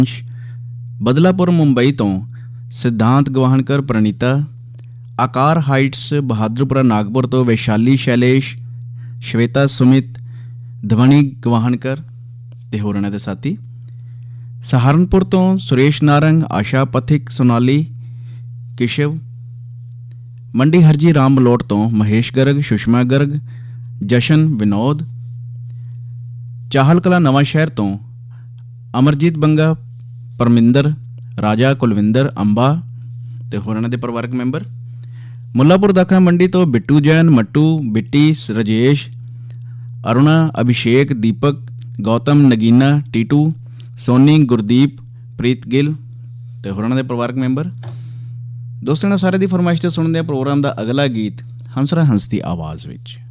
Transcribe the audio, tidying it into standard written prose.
ਬਦਲਾਪੁਰ ਮੁੰਬਈ ਤੋਂ ਸਿਧਾਂਤ ਗਵਾਹਣਕਰ ਪ੍ਰਣੀਤਾ, ਆਕਾਰ ਹਾਈਟਸ ਬਹਾਦਰਪੁਰਾ ਨਾਗਪੁਰ ਤੋਂ ਵੈਸ਼ਾਲੀ ਸ਼ੈਲੇਸ਼, ਸ਼ਵੇਤਾ ਸੁਮਿਤ, ਧਵਨੀ ਗਵਾਹਣਕਰ ਅਤੇ ਹੋਰ ਇਹਨਾਂ ਦੇ ਸਾਥੀ। ਸਹਾਰਨਪੁਰ ਤੋਂ ਸੁਰੇਸ਼ ਨਾਰੰਗ, ਆਸ਼ਾ ਪਥਿਕ, ਸੋਨਾਲੀ ਕਿਸ਼ਵ। ਮੰਡੀ ਹਰਜੀ ਰਾਮ ਮਲੋਟ ਤੋਂ ਮਹੇਸ਼ ਗਰਗ, ਸੁਸ਼ਮਾ ਗਰਗ, ਜਸ਼ਨ ਵਿਨੋਦ। ਚਾਹਲ ਕਲਾਂ ਨਵਾਂ ਸ਼ਹਿਰ ਤੋਂ ਅਮਰਜੀਤ ਬੰਗਾ, ਪਰਮਿੰਦਰ, ਰਾਜਾ ਕੁਲਵਿੰਦਰ, ਅੰਬਾ ਅਤੇ ਹੋਰ ਇਹਨਾਂ ਦੇ ਪਰਿਵਾਰਕ ਮੈਂਬਰ। ਮੁੱਲਾਪੁਰ ਦਾਖਾ ਮੰਡੀ ਤੋਂ ਬਿੱਟੂ ਜੈਨ, ਮੱਟੂ, ਬਿੱਟੀ, ਰਜੇਸ਼, ਅਰੁਣਾ, ਅਭਿਸ਼ੇਕ, ਦੀਪਕ, ਗੌਤਮ, ਨਗੀਨਾ, ਟੀਟੂ, ਸੋਨੀ, ਗੁਰਦੀਪ, ਪ੍ਰੀਤ ਗਿੱਲ ਅਤੇ ਹੋਰ ਉਹਨਾਂ ਦੇ ਪਰਿਵਾਰਕ ਮੈਂਬਰ। ਦੋਸਤੋ, ਇਹਨਾਂ ਸਾਰੇ ਦੀ ਫਰਮਾਇਸ਼ 'ਤੇ ਸੁਣਦੇ ਹਾਂ ਪ੍ਰੋਗਰਾਮ ਦਾ ਅਗਲਾ ਗੀਤ ਹੰਸਰਾ ਹੰਸ ਦੀ ਆਵਾਜ਼ ਵਿੱਚ।